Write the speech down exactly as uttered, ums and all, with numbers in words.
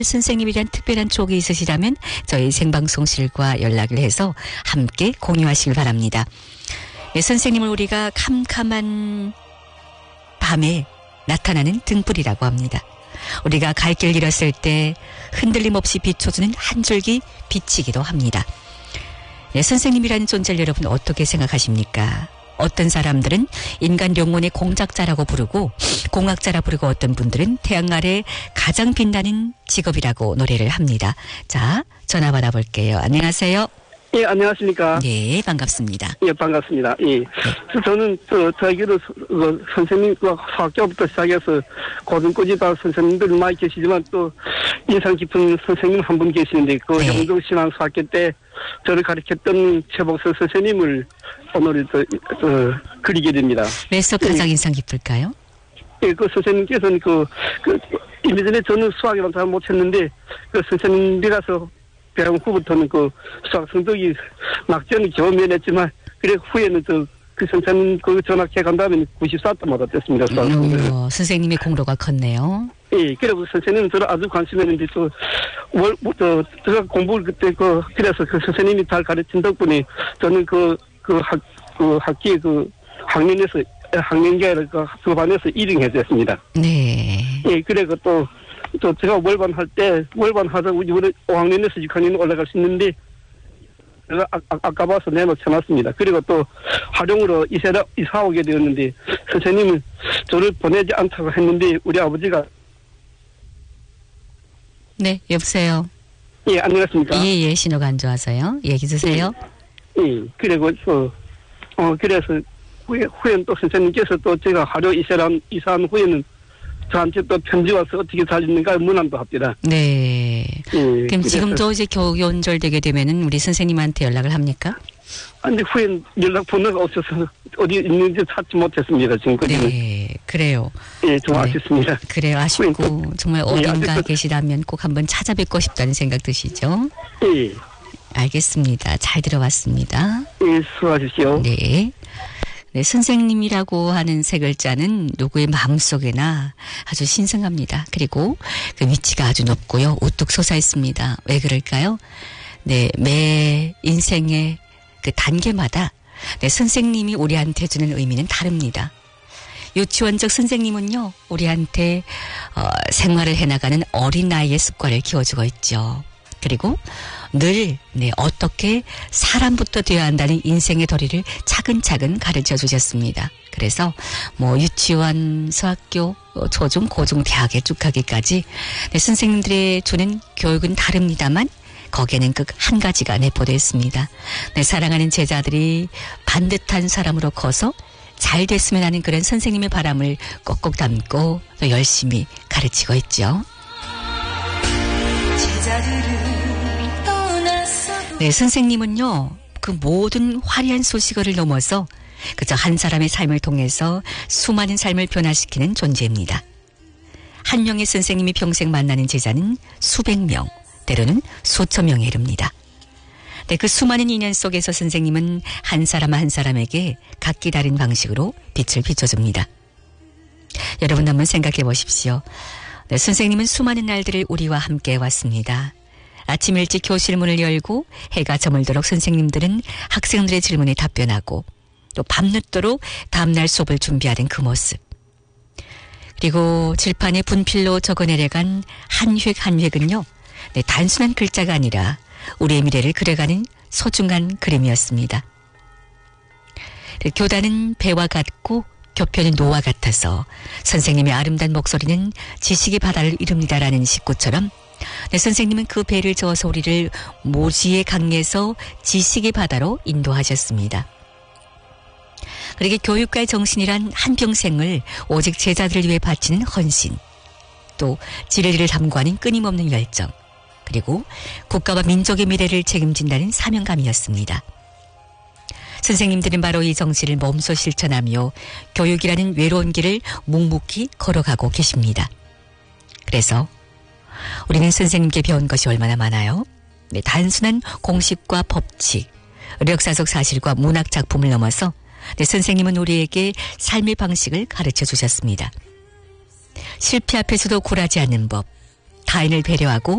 선생님에 대한 특별한 촉이 있으시다면 저희 생방송실과 연락을 해서 함께 공유하시길 바랍니다. 네, 선생님을 우리가 캄캄한 밤에 나타나는 등불이라고 합니다. 우리가 갈 길 잃었을 때 흔들림 없이 비춰주는 한 줄기 빛이기도 합니다. 네, 선생님이라는 존재를 여러분 어떻게 생각하십니까? 어떤 사람들은 인간 영혼의 공작자라고 부르고 공학자라 부르고 어떤 분들은 태양 아래 가장 빛나는 직업이라고 노래를 합니다. 자, 전화 받아볼게요. 안녕하세요. 예, 안녕하십니까. 네, 반갑습니다. 예, 반갑습니다. 예. 네. 저는, 저, 저에게도 그 선생님, 그 수학교부터 시작해서 고등까지 다 선생님들 많이 계시지만 또 인상 깊은 선생님 한 분 계시는데 그 네. 영동신앙 수학교 때 저를 가르쳤던 최복선 선생님을 오늘 또, 또 그리게 됩니다. 왜 수업 가장 예. 인상 깊을까요? 예, 그 선생님께서는 그, 그, 이미 전에 저는 수학이란 잘 못했는데 그 선생님이라서 배운 후부터는 그 수학 성적이 낙제는 겨우 면했지만 그래 후에는 저 그 선생님 그 전학해 간 다음에 구십사 점 얻었습니다. 수학 성적. 오, 선생님의 공로가 컸네요. 예, 그리고 선생님은 저를 아주 관심했는데 저 월, 저 제가 공부를 그때 그 그래서 그 선생님이 잘 가르친 덕분에 저는 그 그 학 그 학기에 그 학년에서 학년계 아니라 그 수반에서 일 등 해줬습니다. 네. 예, 그리고 또 또 제가 월반 할 때 월반 하다가 이번에 오 학년에서 육 학년 올라갈 수 있는데 제가 아, 아, 아까 봐서 내놓쳐놨습니다. 그리고 또 활용으로 이사 이사 오게 되었는데 선생님은 저를 보내지 않다고 했는데 우리 아버지가 네, 여보세요. 예, 안녕하십니까? 예, 예, 신호가 안 좋아서요. 얘기 주세요. 예, 예. 그리고 저 어 그래서 후에 후에는 또 선생님께서 또 제가 하루 이사한 이사한 후에는 저한테 또 편지 와서 어떻게 살리는가 문안도 합니다. 네. 예, 그럼 지금도 이제 교육 연절되게 되면은 우리 선생님한테 연락을 합니까? 근데 후엔 연락 번호가 없어서 어디 있는지 찾지 못했습니다. 지금까지는. 네, 그래요. 예, 좀 네. 아쉽습니다. 그래요, 아쉽고 정말 어딘가 예, 계시다면 꼭 한번 찾아뵙고 싶다는 생각 드시죠? 예. 알겠습니다. 잘 들어봤습니다. 예, 수고하십시오. 네. 네, 선생님이라고 하는 세 글자는 누구의 마음속에나 아주 신성합니다. 그리고 그 위치가 아주 높고요. 우뚝 솟아 있습니다. 왜 그럴까요? 네, 매 인생의 그 단계마다 네, 선생님이 우리한테 주는 의미는 다릅니다. 유치원적 선생님은요, 우리한테 어, 생활을 해나가는 어린아이의 습관을 키워주고 있죠. 그리고 늘 네, 어떻게 사람부터 되어야 한다는 인생의 도리를 차근차근 가르쳐 주셨습니다. 그래서 뭐 유치원, 수학교, 초중, 고중, 대학에 쭉 가기까지 네, 선생님들의 주는 교육은 다릅니다만 거기에는 그 한 가지가 내포되어 있습니다. 네, 사랑하는 제자들이 반듯한 사람으로 커서 잘 됐으면 하는 그런 선생님의 바람을 꼭꼭 담고 또 열심히 가르치고 있죠. 네, 선생님은요, 그 모든 화려한 소식어를 넘어서 그저 한 사람의 삶을 통해서 수많은 삶을 변화시키는 존재입니다. 한 명의 선생님이 평생 만나는 제자는 수백 명, 때로는 수천 명에 이릅니다. 네, 그 수많은 인연 속에서 선생님은 한 사람 한 사람에게 각기 다른 방식으로 빛을 비춰줍니다. 여러분 한번 생각해 보십시오. 네, 선생님은 수많은 날들을 우리와 함께 해왔습니다. 아침 일찍 교실 문을 열고 해가 저물도록 선생님들은 학생들의 질문에 답변하고 또 밤늦도록 다음날 수업을 준비하는 그 모습. 그리고 질판에 분필로 적어내려간 한 획 한 획은요. 네, 단순한 글자가 아니라 우리의 미래를 그려가는 소중한 그림이었습니다. 교단은 배와 같고 교편은 노와 같아서 선생님의 아름다운 목소리는 지식의 바다를 이룹니다라는 식구처럼 네, 선생님은 그 배를 저어서 우리를 모지의 강에서 지식의 바다로 인도하셨습니다. 그러게 교육가의 정신이란 한평생을 오직 제자들을 위해 바치는 헌신, 또 진리를 탐구하는 끊임없는 열정, 그리고 국가와 민족의 미래를 책임진다는 사명감이었습니다. 선생님들은 바로 이 정신을 몸소 실천하며 교육이라는 외로운 길을 묵묵히 걸어가고 계십니다. 그래서 우리는 선생님께 배운 것이 얼마나 많아요? 네, 단순한 공식과 법칙, 역사적 사실과 문학 작품을 넘어서 네, 선생님은 우리에게 삶의 방식을 가르쳐 주셨습니다. 실패 앞에서도 굴하지 않는 법, 타인을 배려하고